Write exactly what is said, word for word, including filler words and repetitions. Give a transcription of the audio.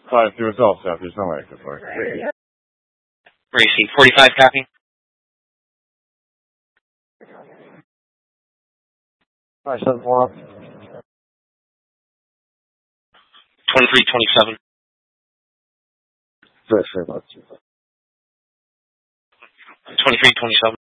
five two is all set. There's no exit for it. Racing forty-five, copy. Five seven four up. Twenty-three twenty-seven. Fresh, very much. Twenty-three twenty-seven.